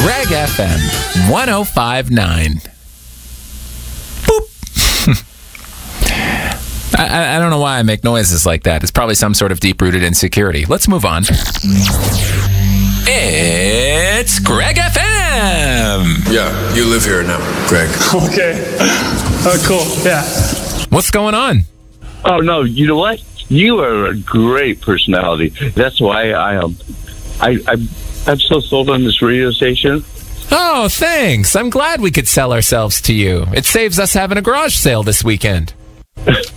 Greg FM 105.9. Boop. I don't know why I make noises like that. It's probably some sort of deep-rooted insecurity. Let's move on. It's Greg FM. Yeah, you live here now, Greg. Okay. Oh, cool. Yeah. What's going on? Oh, no, you know what? You are a great personality. That's why I'm so sold on this radio station. Oh, thanks. I'm glad we could sell ourselves to you. It saves us having a garage sale this weekend.